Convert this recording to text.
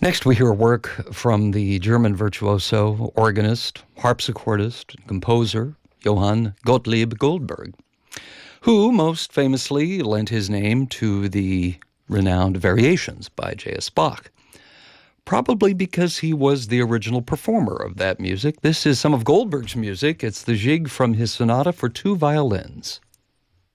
Next, we hear work from the German virtuoso, organist, harpsichordist, and composer Johann Gottlieb Goldberg, who most famously lent his name to the renowned Variations by J.S. Bach. Probably because he was the original performer of that music. This is some of Goldberg's music. It's the Jig from his Sonata for Two Violins.